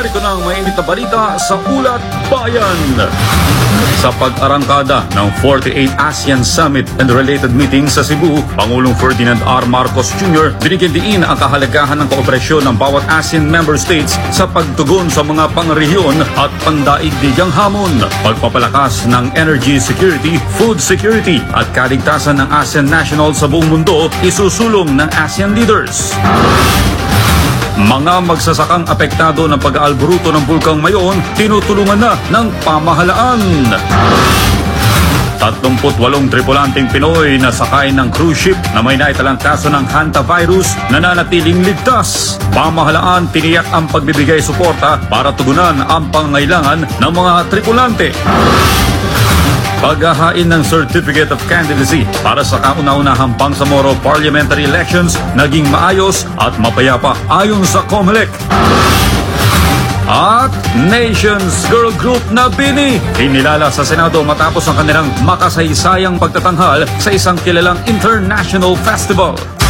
Narito na ang mainit na balita sa Ulat Bayan. Sa pag-arangkada ng 48 ASEAN Summit and related meetings sa Cebu, Pangulong Ferdinand R. Marcos Jr. binigyan diin ang kahalagahan ng kooperasyon ng bawat ASEAN member states sa pagtugon sa mga pangrehiyon at pandaigdigang hamon, pagpapalakas ng energy security, food security at kaligtasan ng ASEAN nationals sa buong mundo, isusulong ng ASEAN leaders. Mga magsasakang apektado ng pag-aalboruto ng Bulkang Mayon, tinutulungan na ng pamahalaan. 38 tripulanteng Pinoy na sakay ng cruise ship na may naitalang kaso ng hantavirus nananatiling ligtas. Pamahalaan tiniyak ang pagbibigay suporta para tugunan ang pangangailangan ng mga tripulante. Paghahain ng Certificate of Candidacy para sa kauna-unahang Bangsamoro Parliamentary Elections naging maayos at mapayapa ayon sa COMELEC. At Nations Girl Group na Bini hinilala sa Senado matapos ang kanilang makasaysayang pagtatanghal sa isang kilalang international festival.